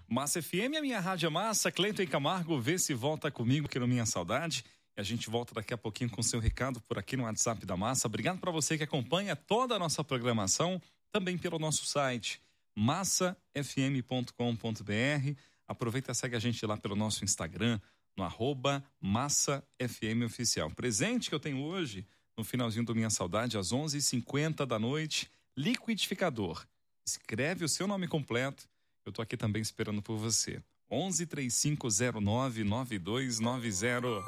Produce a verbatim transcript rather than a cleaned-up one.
Massa F M, a minha rádio é massa. Cleiton e Camargo, vê se volta comigo aqui no Minha Saudade. E a gente volta daqui a pouquinho com seu recado por aqui no WhatsApp da Massa. Obrigado para você que acompanha toda a nossa programação, também pelo nosso site, massa f m ponto com ponto b r. Aproveita e segue a gente lá pelo nosso Instagram, no arroba Massa F M Oficial. Presente que eu tenho hoje, no finalzinho do Minha Saudade, às onze e cinquenta da noite, liquidificador. Escreve o seu nome completo. Eu tô aqui também esperando por você. onze, três cinco zero nove, nove dois nove zero.